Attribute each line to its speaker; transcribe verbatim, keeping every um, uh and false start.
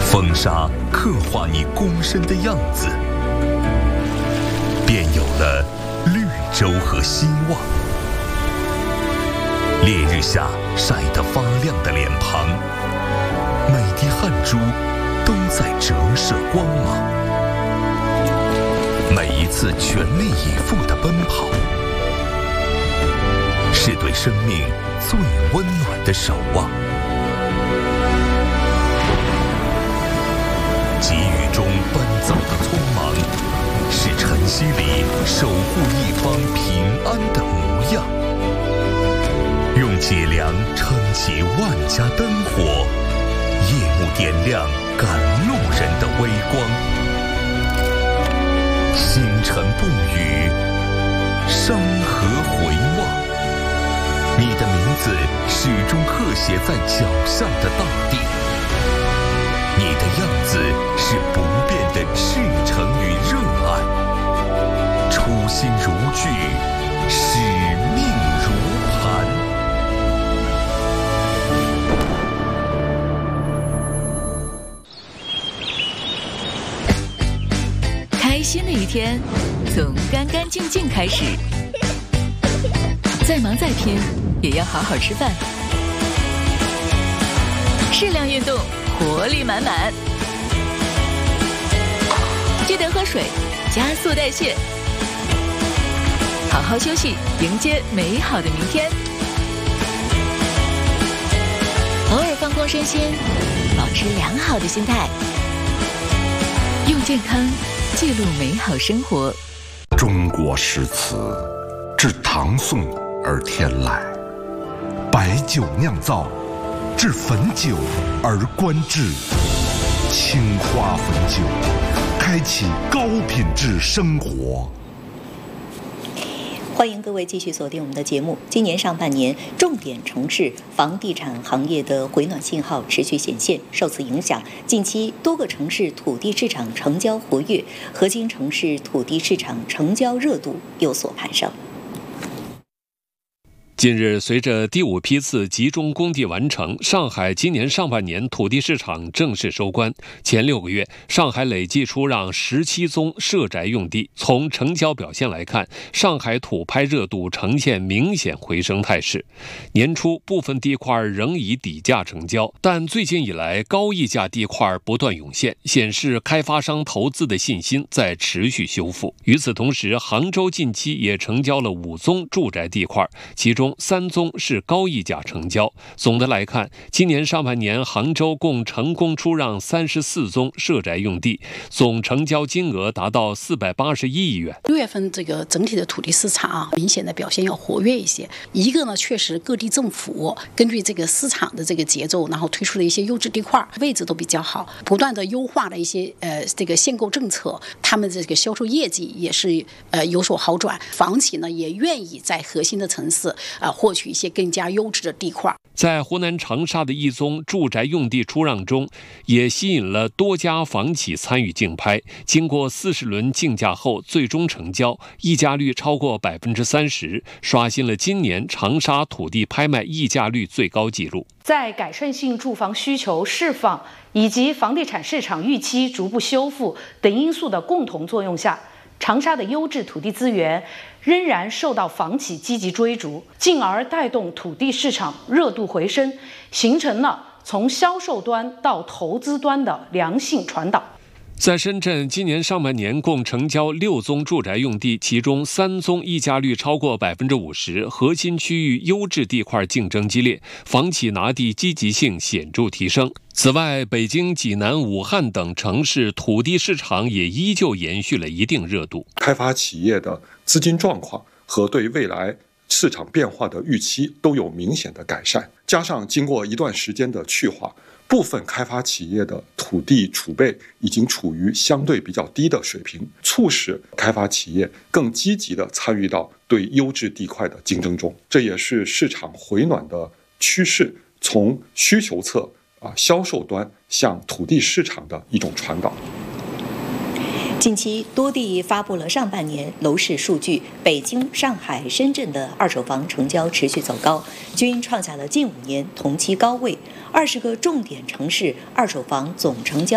Speaker 1: 风沙刻画你躬身的样子，便有了绿洲和希望。烈日下晒得发亮的脸庞，每滴汗珠都在折射光芒。每一次全力以赴的奔跑，是对生命最温暖的守望。急雨中奔走的匆忙，是晨曦里守护一方平安的模样。用脊梁撑起万家灯火，夜幕点亮赶路人的微光。星辰不语，山河回望，你的名字始终刻写在脚下的大地。你的样子是不变的赤诚与热爱，初心如炬，使命如磐。
Speaker 2: 开心的一天从干干净净开始，再忙再拼也要好好吃饭，适量运动，活力满满，记得喝水，加速代谢，好好休息，迎接美好的明天。偶尔放空身心，保持良好的心态，用健康记录美好生活。
Speaker 3: 中国诗词自唐宋而天来，白酒酿造，至汾酒而观至，青花汾酒，开启高品质生活。
Speaker 4: 欢迎各位继续锁定我们的节目。今年上半年，重点城市房地产行业的回暖信号持续显现，受此影响，近期多个城市土地市场成交活跃，核心城市土地市场成交热度有所攀升。
Speaker 5: 近日，随着第五批次集中供地完成，上海今年上半年土地市场正式收官。前六个月，上海累计出让十七宗社宅用地。从成交表现来看，上海土拍热度呈现明显回升态势。年初，部分地块仍以底价成交，但最近以来，高溢价地块不断涌现，显示开发商投资的信心在持续修复。与此同时，杭州近期也成交了五宗住宅地块，其中三宗是高溢价成交。总的来看，今年上半年杭州共成功出让三十四宗社宅用地，总成交金额达到四百八十一亿元。
Speaker 6: 六月份这个整体的土地市场啊，明显的表现要活跃一些。一个呢，确实各地政府根据这个市场的这个节奏，然后推出了一些优质地块，位置都比较好，不断的优化了一些呃这个限购政策，他们这个销售业绩也是呃有所好转，房企呢也愿意在核心的城市啊、呃、获取一些更加优质的地块。
Speaker 5: 在湖南长沙的一宗住宅用地出让中，也吸引了多家房企参与竞拍。经过四十轮竞价后，最终成交，溢价率超过百分之三十，刷新了今年长沙土地拍卖溢价率最高纪录。
Speaker 7: 在改善性住房需求释放以及房地产市场预期逐步修复等因素的共同作用下，长沙的优质土地资源仍然受到房企积极追逐，进而带动土地市场热度回升，形成了从销售端到投资端的良性传导。
Speaker 5: 在深圳，今年上半年共成交六宗住宅用地，其中三宗溢价率超过百分之五十，核心区域优质地块竞争激烈，房企拿地积极性显著提升。此外，北京、济南、武汉等城市土地市场也依旧延续了一定热度。
Speaker 8: 开发企业的资金状况和对未来市场变化的预期都有明显的改善，加上经过一段时间的去化，部分开发企业的土地储备已经处于相对比较低的水平，促使开发企业更积极地参与到对优质地块的竞争中，这也是市场回暖的趋势从需求侧啊销售端向土地市场的一种传导。
Speaker 4: 近期多地发布了上半年楼市数据，北京、上海、深圳的二手房成交持续走高，均创下了近五年同期高位。二十个重点城市二手房总成交